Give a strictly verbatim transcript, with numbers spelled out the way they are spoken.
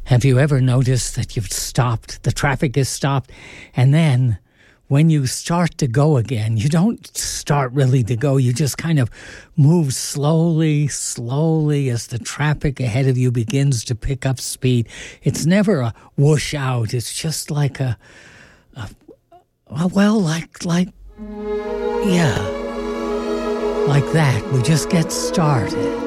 Have you ever noticed that you've stopped, the traffic is stopped, and then when you start to go again, you don't start really to go, you just kind of move slowly, slowly as the traffic ahead of you begins to pick up speed. It's never a whoosh out, it's just like a, a well, like, like, yeah, like that. We just get started.